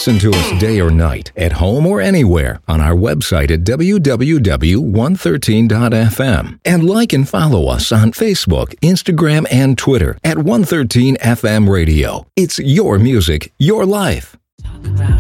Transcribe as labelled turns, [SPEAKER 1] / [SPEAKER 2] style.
[SPEAKER 1] Listen to us day or night, at home or anywhere, on our website at www.113.fm. And like and follow us on Facebook, Instagram, and Twitter at 113 FM Radio. It's your music, your life.
[SPEAKER 2] Talk about